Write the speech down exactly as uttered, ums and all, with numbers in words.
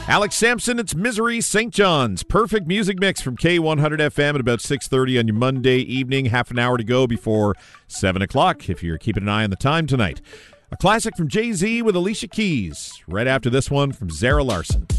Alex Sampson, it's Misery, Saint John's. Perfect music mix from K one hundred F M at about six thirty on your Monday evening. Half an hour to go before seven o'clock if you're keeping an eye on the time tonight. A classic from Jay-Z with Alicia Keys. Right after this one from Zara Larsson.